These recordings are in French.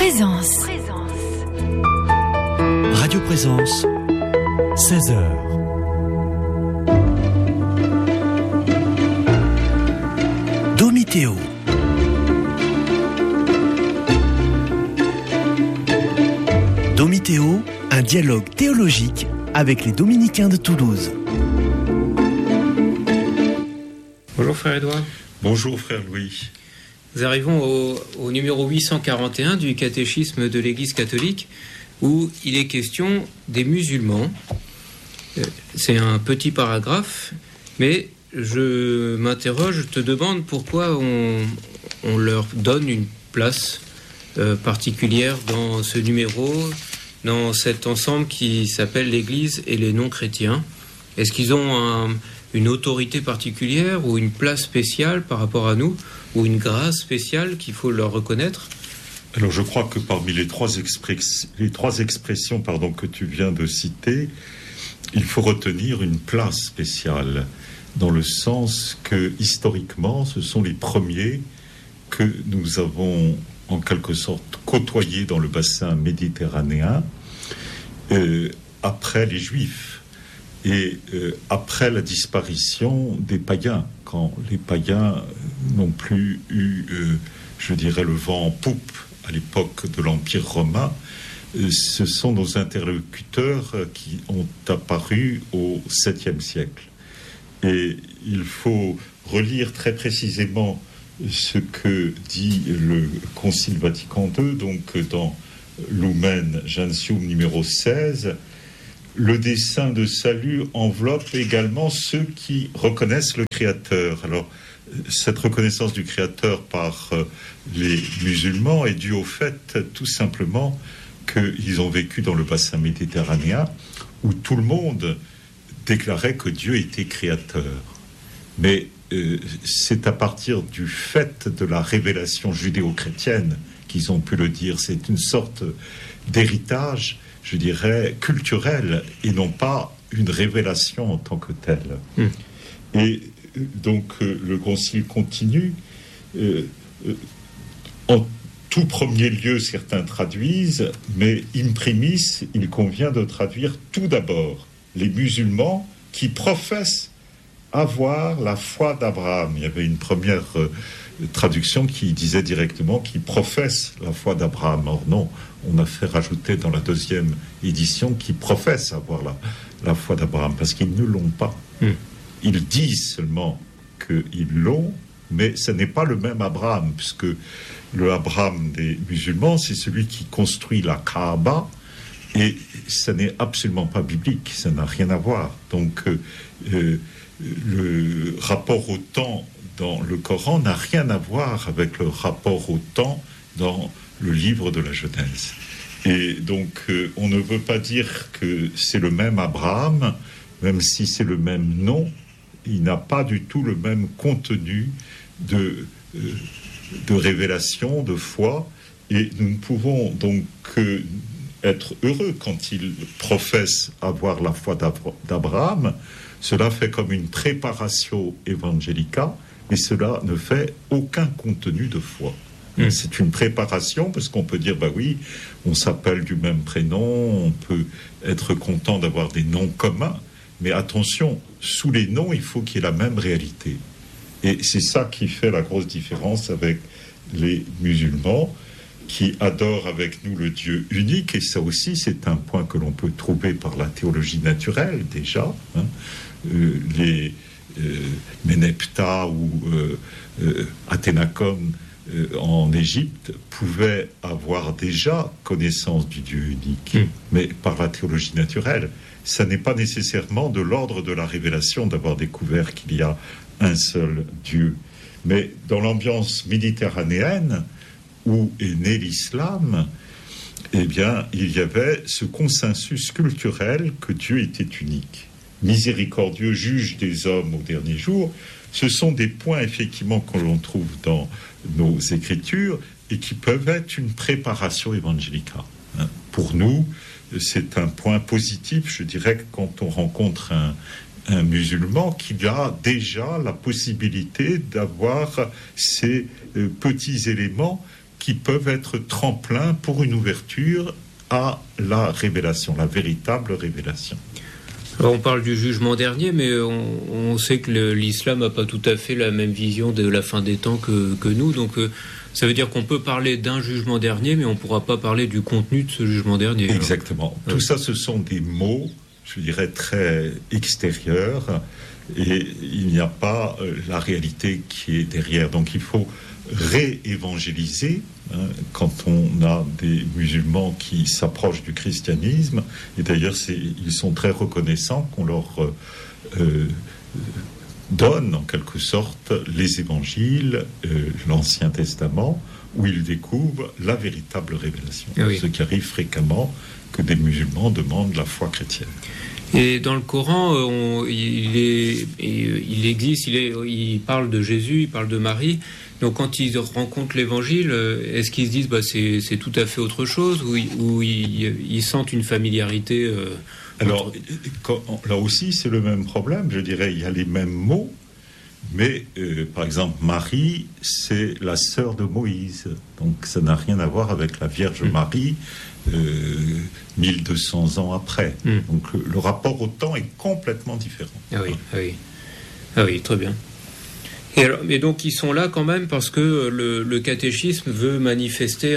Présence. Radio Présence, 16h. Domitéo. Domitéo, un dialogue théologique avec les dominicains de Toulouse. Bonjour frère Édouard. Bonjour frère Louis. Nous arrivons au numéro 841 du catéchisme de l'Église catholique où il est question des musulmans. C'est un petit paragraphe, mais je m'interroge, je te demande pourquoi on leur donne une place particulière dans ce numéro, dans cet ensemble qui s'appelle l'Église et les non-chrétiens. Est-ce qu'ils ont une autorité particulière ou une place spéciale par rapport à nous, ou une grâce spéciale qu'il faut leur reconnaître? Alors je crois que parmi les trois expressions que tu viens de citer, il faut retenir une place spéciale, dans le sens que historiquement ce sont les premiers que nous avons en quelque sorte côtoyés dans le bassin méditerranéen après les Juifs et après la disparition des païens, quand les païens n'ont plus eu, le vent en poupe à l'époque de l'Empire romain. Ce sont nos interlocuteurs qui ont apparu au 7e siècle. Et il faut relire très précisément ce que dit le Concile Vatican II, donc dans Lumen Gentium numéro 16. Le dessein de salut enveloppe également ceux qui reconnaissent le Créateur. Alors, cette reconnaissance du Créateur par les musulmans est due au fait, tout simplement, qu'ils ont vécu dans le bassin méditerranéen où tout le monde déclarait que Dieu était créateur. Mais c'est à partir du fait de la révélation judéo-chrétienne qu'ils ont pu le dire. C'est une sorte d'héritage, je dirais, culturel, et non pas une révélation en tant que telle. Et donc le concile continue. En tout premier lieu, certains traduisent, mais in primis, il convient de traduire tout d'abord les musulmans qui professent avoir la foi d'Abraham. Il y avait une première traduction qui disait directement qui professe la foi d'Abraham. Or non, on a fait rajouter dans la deuxième édition qui professe avoir la foi d'Abraham, parce qu'ils ne l'ont pas. Ils disent seulement qu'ils l'ont, mais ce n'est pas le même Abraham, puisque le Abraham des musulmans, c'est celui qui construit la Kaaba, et ça n'est absolument pas biblique, ça n'a rien à voir. Donc le rapport au temps dans le Coran n'a rien à voir avec le rapport au temps dans le livre de la Genèse. Et donc on ne veut pas dire que c'est le même Abraham, même si c'est le même nom, il n'a pas du tout le même contenu de révélation, de foi, et nous ne pouvons donc être heureux quand il professe avoir la foi d'Abraham. Cela fait comme une préparatio evangelica, mais cela ne fait aucun contenu de foi. C'est une préparation, parce qu'on peut dire, oui, on s'appelle du même prénom, on peut être content d'avoir des noms communs, mais attention, sous les noms, il faut qu'il y ait la même réalité. Et c'est ça qui fait la grosse différence avec les musulmans, qui adorent avec nous le Dieu unique, et ça aussi, c'est un point que l'on peut trouver par la théologie naturelle, déjà. Les Ménepta ou Athénacom en Égypte pouvaient avoir déjà connaissance du Dieu unique, mais par la théologie naturelle. Ça n'est pas nécessairement de l'ordre de la révélation d'avoir découvert qu'il y a un seul Dieu. Mais dans l'ambiance méditerranéenne, où est né l'islam, eh bien, il y avait ce consensus culturel que Dieu était unique. Miséricordieux, juge des hommes au dernier jour, ce sont des points effectivement que l'on trouve dans nos écritures et qui peuvent être une préparation évangélica. Pour nous, c'est un point positif, je dirais, que quand on rencontre un musulman qui a déjà la possibilité d'avoir ces petits éléments qui peuvent être tremplins pour une ouverture à la révélation, la véritable révélation. Alors on parle du jugement dernier, mais on sait que l'islam n'a pas tout à fait la même vision de la fin des temps que nous. Donc ça veut dire qu'on peut parler d'un jugement dernier, mais on ne pourra pas parler du contenu de ce jugement dernier. Exactement. Tout ça, ce sont des mots, je dirais, très extérieurs, et il n'y a pas la réalité qui est derrière. Donc il faut réévangéliser quand on a des musulmans qui s'approchent du christianisme, et d'ailleurs ils sont très reconnaissants qu'on leur donne en quelque sorte les évangiles, l'Ancien Testament, où ils découvrent la véritable révélation. Ce qui arrive fréquemment, que des musulmans demandent la foi chrétienne. Et dans le Coran, il parle de Jésus, il parle de Marie. Donc quand ils rencontrent l'Évangile, est-ce qu'ils se disent c'est tout à fait autre chose, ou ils sentent une familiarité Alors là aussi c'est le même problème, je dirais, il y a les mêmes mots, mais par exemple Marie, c'est la sœur de Moïse, donc ça n'a rien à voir avec la Vierge Marie 1200 ans après. Donc le rapport au temps est complètement différent. Ah oui, très bien. Et donc ils sont là quand même parce que le catéchisme veut manifester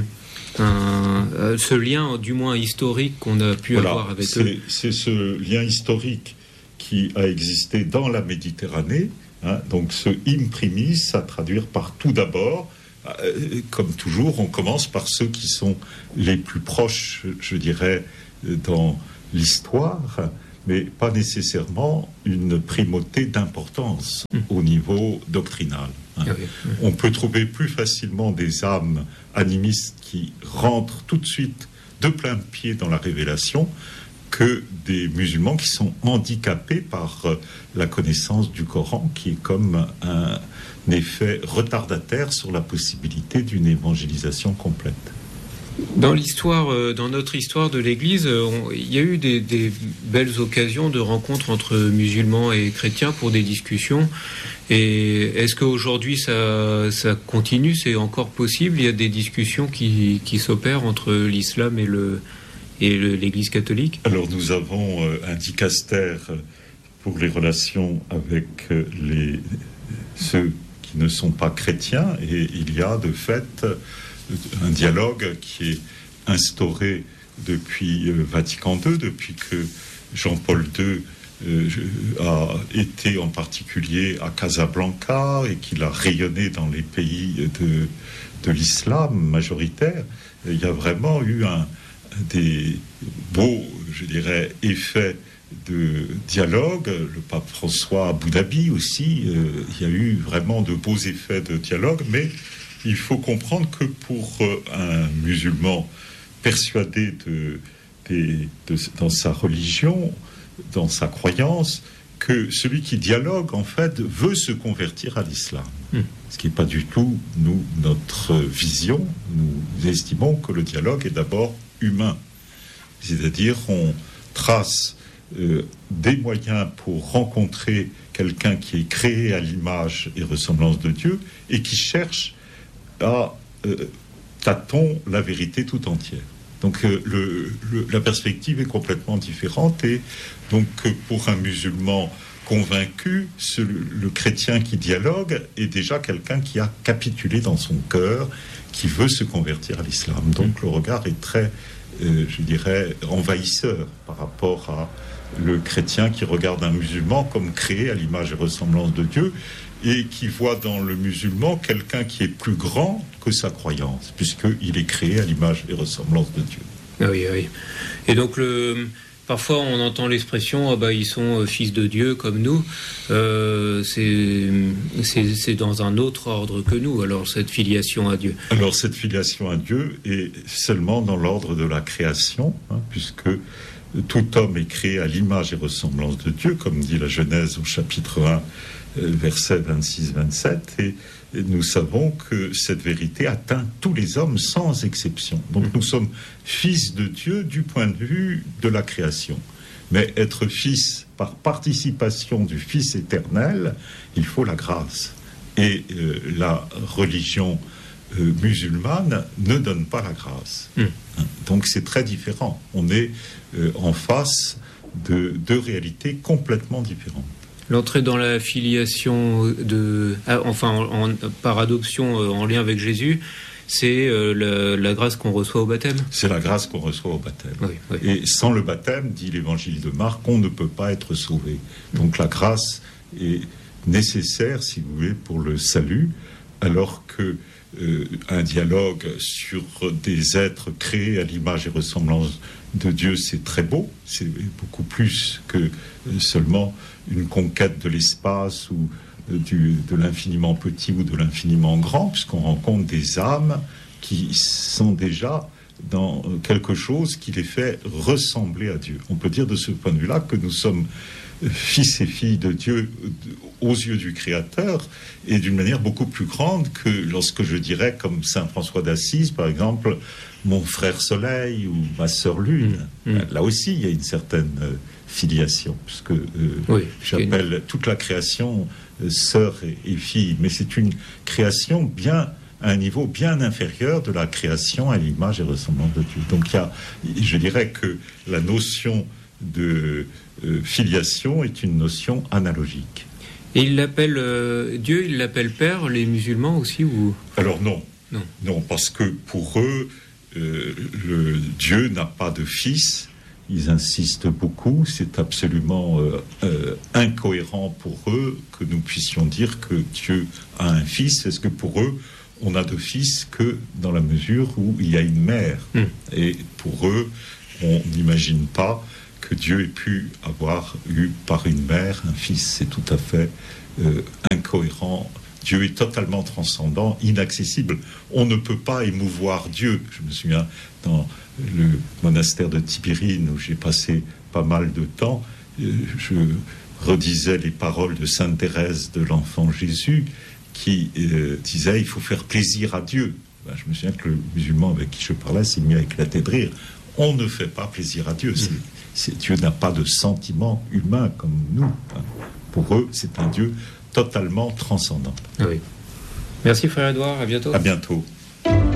ce lien, du moins historique, qu'on a pu avoir avec eux. C'est ce lien historique qui a existé dans la Méditerranée. Donc ce imprimis, à traduire par tout d'abord, comme toujours, on commence par ceux qui sont les plus proches, je dirais, dans l'histoire, mais pas nécessairement une primauté d'importance au niveau doctrinal. On peut trouver plus facilement des âmes animistes qui rentrent tout de suite de plein pied dans la révélation que des musulmans qui sont handicapés par la connaissance du Coran, qui est comme un effet retardataire sur la possibilité d'une évangélisation complète. Dans notre histoire de l'Église, il y a eu des belles occasions de rencontres entre musulmans et chrétiens pour des discussions. Et est-ce qu'aujourd'hui ça continue, c'est encore possible? Il y a des discussions qui s'opèrent entre l'islam et l'Église catholique? Alors nous avons un dicaster pour les relations avec ceux qui ne sont pas chrétiens, et il y a de fait un dialogue qui est instauré depuis Vatican II, depuis que Jean-Paul II a été en particulier à Casablanca et qu'il a rayonné dans les pays de l'islam majoritaire. Il y a vraiment eu des beaux, je dirais, effets de dialogue. Le pape François à Abu Dhabi aussi, il y a eu vraiment de beaux effets de dialogue, mais il faut comprendre que pour un musulman persuadé dans sa religion, dans sa croyance, que celui qui dialogue, en fait, veut se convertir à l'islam. Ce qui n'est pas du tout, notre vision. Nous estimons que le dialogue est d'abord humain. C'est-à-dire, on trace des moyens pour rencontrer quelqu'un qui est créé à l'image et ressemblance de Dieu et qui cherche à tâton la vérité tout entière. Donc la perspective est complètement différente, et donc pour un musulman convaincu, le chrétien qui dialogue est déjà quelqu'un qui a capitulé dans son cœur, qui veut se convertir à l'islam. Donc le regard est très, je dirais, envahisseur par rapport à le chrétien qui regarde un musulman comme créé à l'image et ressemblance de Dieu, et qui voit dans le musulman quelqu'un qui est plus grand que sa croyance, puisqu'il est créé à l'image et ressemblance de Dieu. Oui. Et donc, parfois, on entend l'expression ils sont fils de Dieu comme nous. C'est dans un autre ordre que nous, alors, cette filiation à Dieu. Alors, cette filiation à Dieu est seulement dans l'ordre de la création, puisque tout homme est créé à l'image et ressemblance de Dieu, comme dit la Genèse au chapitre 1, versets 26-27, et nous savons que cette vérité atteint tous les hommes sans exception. Donc nous sommes fils de Dieu du point de vue de la création. Mais être fils par participation du Fils éternel, il faut la grâce. Et la religion musulmane ne donne pas la grâce. Donc c'est très différent. On est en face de deux réalités complètement différentes. L'entrée dans la filiation par adoption en lien avec Jésus, c'est la grâce qu'on reçoit au baptême. C'est la grâce qu'on reçoit au baptême. Oui. Et sans le baptême, dit l'évangile de Marc, on ne peut pas être sauvé. Donc la grâce est nécessaire, si vous voulez, pour le salut, alors que un dialogue sur des êtres créés à l'image et ressemblance de Dieu, c'est très beau, c'est beaucoup plus que seulement une conquête de l'espace ou de l'infiniment petit ou de l'infiniment grand, puisqu'on rencontre des âmes qui sont déjà dans quelque chose qui les fait ressembler à Dieu. On peut dire de ce point de vue-là que nous sommes fils et filles de Dieu aux yeux du Créateur, et d'une manière beaucoup plus grande que lorsque je dirais, comme saint François d'Assise, par exemple, mon frère Soleil ou ma sœur Lune. Là aussi, il y a une certaine filiation, puisque j'appelle toute la création sœur et fille, mais c'est une création bien à un niveau bien inférieur de la création à l'image et ressemblance de Dieu. Donc je dirais que la notion de filiation est une notion analogique. Et il l'appelle Dieu, il l'appelle Père, les musulmans aussi ou... Alors non, parce que pour eux, le Dieu n'a pas de fils. Ils insistent beaucoup. C'est absolument incohérent pour eux que nous puissions dire que Dieu a un fils, parce que pour eux, on n'a de fils que dans la mesure où il y a une mère. Et pour eux, on n'imagine pas que Dieu ait pu avoir eu par une mère un fils. C'est tout à fait incohérent. Dieu est totalement transcendant, inaccessible. On ne peut pas émouvoir Dieu. Je me souviens, dans le monastère de Tibérine, où j'ai passé pas mal de temps, je redisais les paroles de sainte Thérèse de l'Enfant Jésus, qui disait « il faut faire plaisir à Dieu ». Je me souviens que le musulman avec qui je parlais s'est mis à éclater de rire. On ne fait pas plaisir à Dieu. Dieu n'a pas de sentiments humains comme nous. Pour eux, c'est un Dieu totalement transcendant. Oui. Merci frère Édouard, à bientôt. À bientôt.